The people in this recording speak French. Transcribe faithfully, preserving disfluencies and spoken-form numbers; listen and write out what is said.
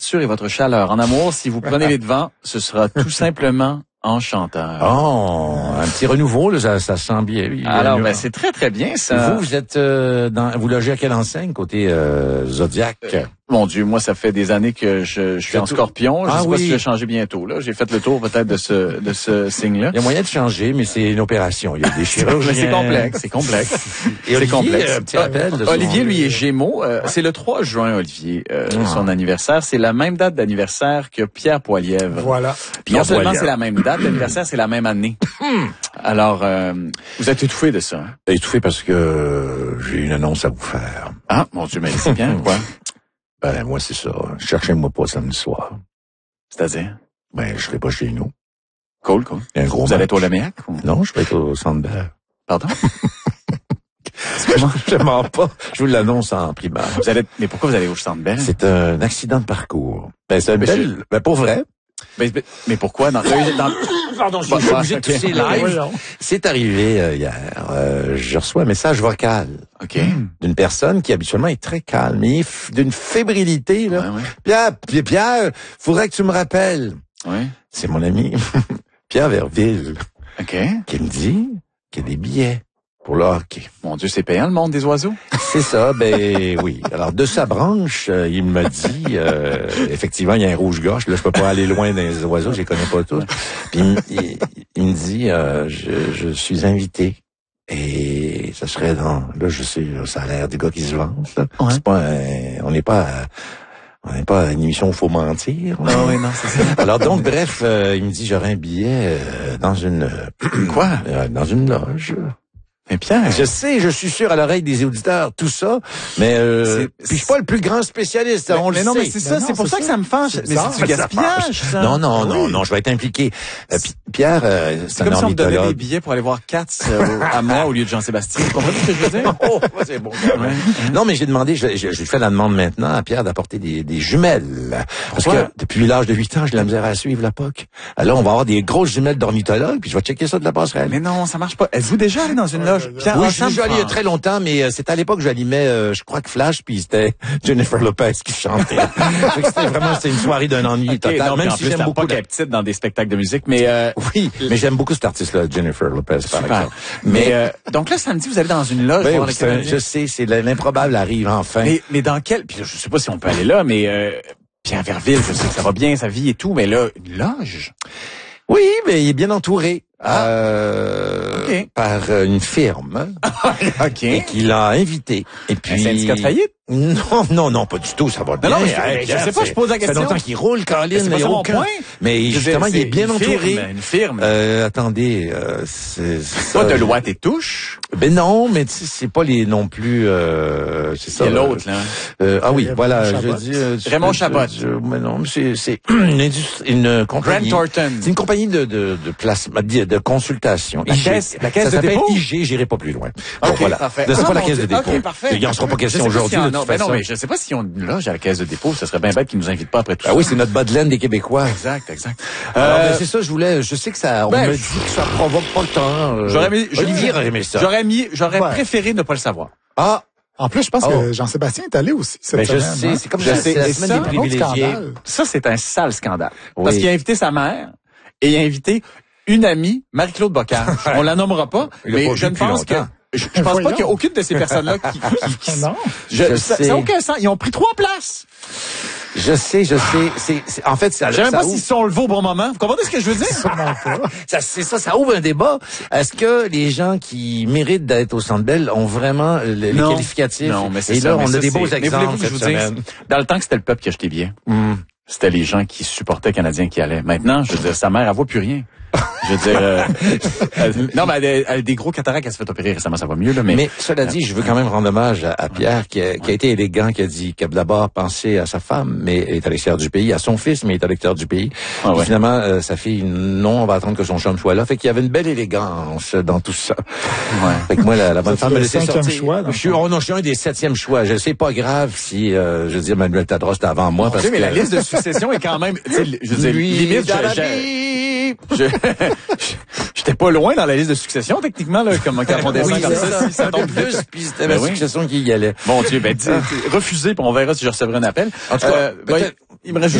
ouverture et votre chaleur. En amour, si vous prenez les devants, ce sera tout simplement enchanteur. Oh, un petit renouveau, là, ça, ça sent bien. Alors, ben, c'est très, très bien, ça. Vous, vous êtes, euh, dans, vous logez à quelle enseigne, côté, euh, Zodiac? Euh, Mon Dieu, moi, ça fait des années que je, je suis en scorpion. Je ah, sais oui. pas si je vais changer bientôt, là. J'ai fait le tour, peut-être, de ce, de ce signe-là. Il y a moyen de changer, mais c'est une opération. Il y a des chirurgiens. C'est complexe, c'est complexe. Et Olivier, c'est complexe. Euh, petit rappel de Olivier, son... lui, est Gémeaux. Euh, c'est le trois juin, Olivier, euh, ah. son anniversaire. C'est la même date d'anniversière que Pierre Poilievre. Voilà. Puis non seulement c'est la même date d'anniversaire, c'est la même année. Alors, euh, vous êtes étouffé de ça. Hein? Étouffé parce que j'ai une annonce à vous faire. Ah, mon Dieu, mais c'est bien, quoi? Ben, moi, c'est ça. Cherchez-moi pas samedi soir. C'est-à-dire? Ben, je serai pas chez nous. Cool, cool. Un gros vous match. allez être au Léméac? Ou... Non, je vais être au Centre Bell. Pardon? Je mens pas. Je vous l'annonce en primaire. Vous allez... Mais pourquoi vous allez au Centre Bell? C'est un accident de parcours. Ben, c'est un mais bel... je... Ben, pour vrai. Mais, mais pourquoi? Dans... dans... Pardon, je suis bon, obligé de tousser live. C'est arrivé euh, hier. Euh, je reçois un message vocal. OK. D'une personne qui habituellement est très calme, mais d'une fébrilité, là. Ouais, ouais. Pierre, Pierre, faudrait que tu me rappelles. Oui. C'est mon ami, Pierre Verville. OK. Qui me dit qu'il y a des billets pour le hockey. Mon Dieu, c'est payant, le monde des oiseaux? C'est ça, ben oui. Alors, de sa branche, euh, il me dit, euh, effectivement, il y a un rouge-gorge. Là, je peux pas aller loin des oiseaux, je les connais pas tous. Puis, il, il me dit, euh, je, je suis invité. Et ça serait dans... Là, je sais, ça a l'air des gars qui se lancent. Là. Ouais. C'est pas un, on n'est pas... À, on n'est pas à une émission où il faut mentir. Ah oui, non, c'est ça. Alors donc, bref, euh, il me dit, j'aurais un billet euh, dans une... Quoi? Euh, dans une loge. Mais Pierre, je sais, je suis sûr à l'oreille des auditeurs, tout ça, mais euh, puis je suis pas le plus grand spécialiste, mais, on mais le non, sait. mais c'est ça, c'est pour ça, ça que ça me fâche. Mais c'est du gaspillage, ça. Non, non, non, non, je vais être impliqué. Euh, Pierre, euh, c'est, c'est comme si on me donnait des billets pour aller voir Katz euh, à moi au lieu de Jean-Sébastien. Vous comprenez ce que je veux dire? Oh, c'est bon. Ouais. Non, mais j'ai demandé, je, je, je fais la demande maintenant à Pierre d'apporter des, des jumelles. Parce Pourquoi? que depuis l'âge de huit ans, j'ai de la misère à suivre la P O C. Alors, on va avoir des grosses jumelles d'ornithologue, puis je vais checker ça de la passerelle. Mais non, ça marche pas. Êtes-vous déjà allé dans une loge? Pierre, oui, je suis déjà allé il y a très longtemps, mais euh, c'était à l'époque que j'animais, euh, je crois que Flash, puis c'était Jennifer Lopez qui chantait. C'était vraiment, c'était une soirée d'un ennui okay, total. Non, même si j'aime beaucoup la petite dans des spectacles de musique, mais euh, oui, mais j'aime beaucoup cet artiste-là, Jennifer Lopez, par super. exemple. Mais, mais euh, donc là, samedi, vous allez dans une loge. Ben, voir oui, un, je sais, c'est l'improbable arrive enfin. Mais, mais dans quel? Puis je sais pas si on peut aller là, mais euh, Pierre Verville, je sais que ça va bien, sa vie et tout, mais là, une loge. Oui, mais il est bien entouré. Ah. Euh, okay. Par une firme. OK. Et qui l'a invité. Et puis. Un syndicat de faillite? Non, non, non, pas du tout, ça va bien. Non, non, mais je, hey, je sais pas, je pose la question. Ça fait longtemps qu'il roule, Caroline, mais il aucun. Point. Mais justement, il est bien une entouré. Firme, une firme. Euh, attendez, euh, c'est pas de loi tes touches. Ben non, mais tu sais, c'est pas les non plus. Euh, c'est ça. Il y a l'autre là. Euh, ah oui, Raymond voilà. Chabot. Je dis euh, Raymond Chabot. Mais non, c'est c'est une industrie, une compagnie. Grant Thornton. C'est une compagnie de de de placement, de, de consultation. La caisse, la caisse ça de dépôt. I G, j'irai pas plus loin. Okay, bon, voilà. Parfait. C'est ah, pas la mon caisse Dieu. de dépôt. Okay, parfait. Il en sera pas question aujourd'hui. Si de non, toute ben façon. non, mais je sais pas si on une loge à la caisse de dépôt, ça serait bien bête qu'ils nous invitent pas après tout ah ça. Ah oui, c'est notre bas de laine des Québécois. Exact, exact. Alors, euh, ben, c'est ça, je voulais, je sais que ça, on ben, me dit que ça provoque pas le temps. Euh, j'aurais mis, Olivier aurait aimé ça. J'aurais mis, j'aurais ouais. préféré ne pas le savoir. Ah. En plus, je pense oh. que Jean-Sébastien est allé aussi cette ben, semaine. Je sais, hein? c'est comme je je sais, sais, la et semaine ça, des privilégiés. Ça, c'est un sale scandale. Oui. Parce qu'il a invité sa mère et il a invité une amie, Marie-Claude Bocage. On la nommera pas, il mais je ne pense que, je, je pense pas qu'il y a aucune de ces personnes-là qui, qui, qui, qui non. Je, je ça, sais. ça n'a aucun sens. Ils ont pris trois places. Je sais, je sais. C'est, c'est en fait, ça. Je sais même ça pas ouvre... s'ils sont levés au bon moment. Vous comprenez ce que je veux dire? Sûrement pas. Ça, c'est ça, ça ouvre un débat. Est-ce que les gens qui méritent d'être au Centre Bell ont vraiment les non. qualificatifs? Non, mais c'est Et ça, là, mais on ça, a des beaux c'est... exemples Mais voulez-vous que je cette vous dise, semaine. dans le temps que c'était le peuple qui achetait bien, Mm. c'était les gens qui supportaient Canadiens qui allaient. Maintenant, je veux dire, sa mère, elle voit plus rien. Je veux dire, euh, elle, non, mais elle, elle, elle a des gros cataractes, elle s'est fait opérer récemment, ça va mieux, là, mais. Mais cela dit, je veux quand même rendre hommage à, à Pierre, qui a, qui a été élégant, qui a dit qu'il a d'abord pensé à sa femme, mais elle est à l'extérieur du pays, à son fils, mais il est à l'extérieur du pays. Ah ouais. Et finalement, euh, sa fille, non, on va attendre que son chum soit là. Fait qu'il y avait une belle élégance dans tout ça. Ouais. Fait que moi, la, la bonne femme me le laissait cinquième sortir. choix, je suis, oh non, je suis un des septièmes choix. Je sais pas grave si, euh, je veux dire, Manuel Tadros était avant moi, parce mais que. la liste de succession est quand même, tu sais, je veux dire, Lui, limite, dans la je, vie. je, je, j'étais pas loin dans la liste de succession, techniquement, là, comme quand on descend Oui, comme c'est ça, ça. si ça Un tombe peu plus, vite. puis c'était Ben la oui. succession qui y allait. Mon Dieu, ben, dis, refusé, puis on verra si je recevrai un appel. En tout cas, euh, peut-être, ben, il me reste